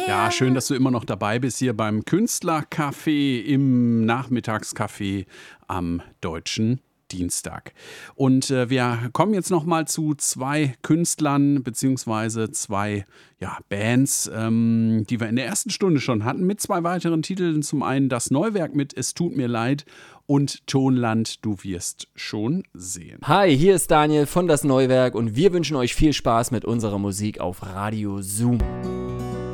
Ja, schön, dass du immer noch dabei bist hier beim Künstlercafé im Nachmittagscafé am Deutschen Dienstag. Und wir kommen jetzt noch mal zu zwei Künstlern beziehungsweise zwei Bands, die wir in der ersten Stunde schon hatten, mit zwei weiteren Titeln. Zum einen das Neuwerk mit Es tut mir leid und Tonland, du wirst schon sehen. Hi, hier ist Daniel von Das Neuwerk und wir wünschen euch viel Spaß mit unserer Musik auf Radio Zoom.